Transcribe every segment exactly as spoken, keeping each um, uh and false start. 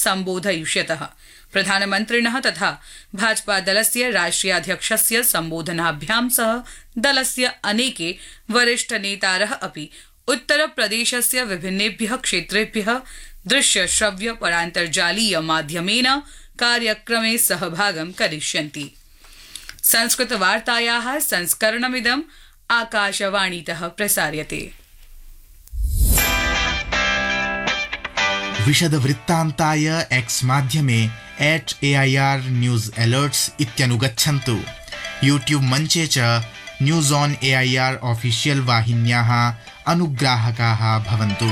सम्बोधयिष्यतः। प्रधानमन्त्रिणः तथा भाजपा दलस्य राष्ट्रियाध्यक्षस्य सम्बोधनाभ्यां सह दलस्य अनेके वरिष्ठ नेतारः अपि उत्तरप्रदेशस्य विभिन्नेभ्यः क्षेत्रेभ्यः दृश्य श्रव्य परान्तर्जालीय माध्यमेन कार्यक्रमे सहभागं करिष्यन्ति। संस्कृतवार्तायाः संस्करणमिदम् आकाशवाणीतः प्रसार्यते। विशदवृत्तान्ताय एक्स माध्यमे eight AIR news alerts इत्यनुगच्छन्तु। YouTube मञ्चे च न्यूज ऑन एआईआर ऑफिशियल वाहिन्याः अनुग्राहकाः भवन्तु।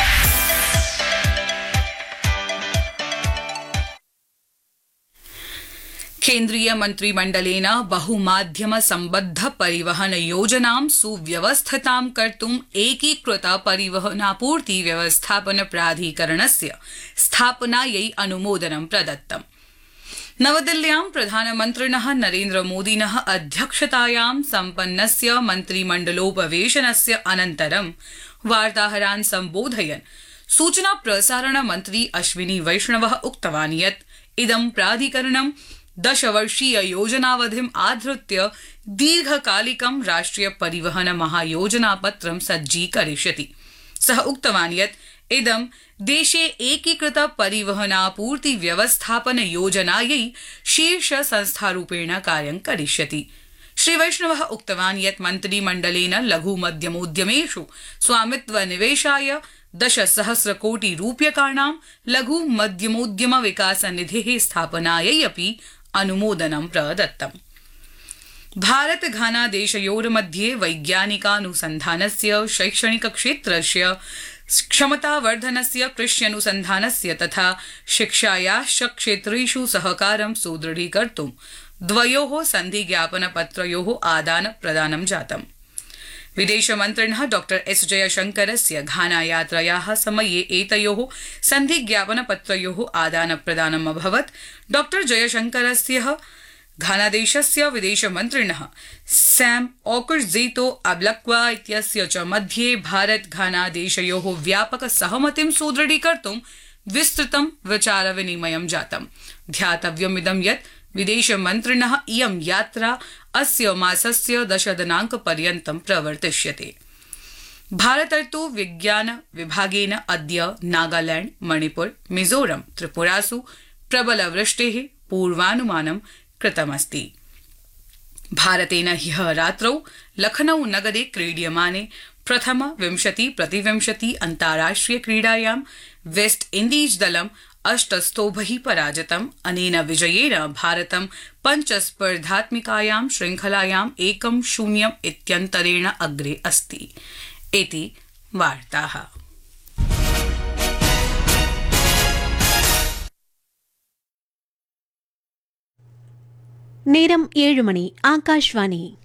केन्द्रीय मंत्रिमण्डलेन बहुमाध्यम सम्बद्ध परिवहन योजनां सुव्यवस्थितां कर्तुम् एकीकृत परिवहनापूर्ति व्यवस्थापन प्राधिकरणस्य स्थापनायै अनुमोदनं प्रदत्तम्। नवदिल्ल्यां प्रधानमन्त्रिणः नरेन्द्र मोदिनः अध्यक्षतायां सम्पन्नस्य मन्त्रिमण्डलोपवेशनस्य अनन्तरं वार्ताहरान् सम्बोधयन् सूचना प्रसारण मन्त्री अश्विनी वैष्णवः उक्तवान् यत् इदं प्राधिकरणं दशवर्षीय योजनावधिम् आधृत्य दीर्घकालिकं राष्ट्रिय परिवहन महायोजनापत्रं सज्जीकरिष्यति। सः उक्तवान् यत् इदं देशे एकीकृत परिवहनापूर्ति व्यवस्थापन योजनायै शीर्ष संस्थारूपेण कार्यं करिष्यति। श्री वैष्णवः उक्तवान् यत् मन्त्रिमण्डलेन लघु मध्यमोद्यमेषु स्वामित्व निवेशाय दशसहस्र कोटि रूप्यकाणां लघु मध्यमोद्यम विकास निधेः स्थापनायै अपि अनुमोदनं प्रदत्तम्। भारत घाना देशयोर्मध्ये वैज्ञानिकानुसन्धानस्य शैक्षणिक क्षेत्रस्य क्षमतावर्धनस्य कृष्यनुसन्धानस्य तथा शिक्षायाश्च क्षेत्रेषु सहकारं सुदृढीकर्तुं द्वयोः सन्धिज्ञापनपत्रयोः आदान प्रदानं जातम्। विदेशमन्त्रिणः डॉक्टर एस जयशंकरस्य घाना यात्रायाः समये एतयोः सन्धिज्ञापनपत्रयोः आदान प्रदानम् अभवत्। डॉक्टर जयशंकरस्य घानादेशस्य विदेशमन्त्रिणः सैम ओकुर्जेतो अब्लक्वा इत्यस्य च मध्ये भारत घाना देशयोः व्यापक सहमतिं सुदृढीकर्तुं विस्तृतं विचारविनिमयं जातम्। ध्यातव्यमिदं यत् विदेशमन्त्रिणः इयं यात्रा अस्य मासस्य दशदिनाङ्क पर्यन्तं प्रवर्तिष्यते। भारतर्तु विज्ञान विभागेन अद्य नागालैंड, मणिपुर, मिजोरम, त्रिपुरासु प्रबलवृष्टेः पूर्वानुमानं कृतमस्ति। भारतेन ह्यः रात्रौ लखनऊ नगरे क्रीड्यमाने प्रथम विंशति प्रतिविंशति अन्ताराष्ट्रिय क्रीडायां वेस्ट इण्डीज दलम् अष्टस्तोभैः पराजितम्। अनेन विजयेन भारतं पञ्चस्पर्धात्मिकायां श्रृंखलायाम् एकं शून्यम् इत्यन्तरेण अग्रे अस्ति। इति वार्ताः। நேரம் ஏழு மணி. ஆகாஷ்வாணி.